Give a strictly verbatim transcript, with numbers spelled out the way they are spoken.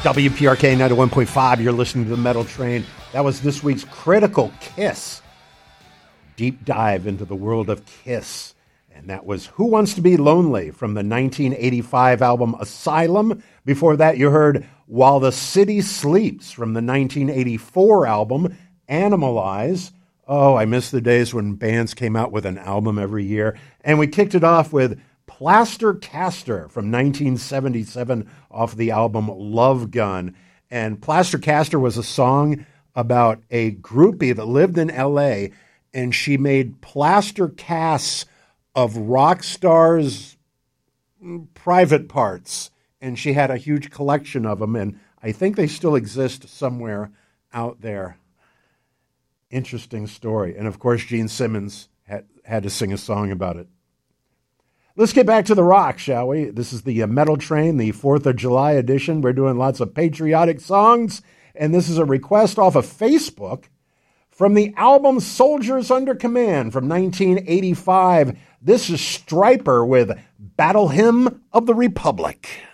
W P R K ninety-one point five, you're listening to The Metal Train. That was this week's Critical Kiss. Deep dive into the world of Kiss. And that was Who Wants to Be Lonely from the nineteen eighty-five album Asylum. Before that, you heard While the City Sleeps from the nineteen eighty-four album Animalize. Oh, I miss the days when bands came out with an album every year. And we kicked it off with Plaster Caster from nineteen seventy-seven off the album Love Gun. And Plaster Caster was a song about a groupie that lived in L A, and she made plaster casts of rock stars' private parts. And she had a huge collection of them, and I think they still exist somewhere out there. Interesting story. And of course, Gene Simmons had, had to sing a song about it. Let's get back to the rock, shall we? This is the Metal Train, the fourth of July edition. We're doing lots of patriotic songs, and this is a request off of Facebook from the album Soldiers Under Command from nineteen eighty-five. This is Stryper with Battle Hymn of the Republic.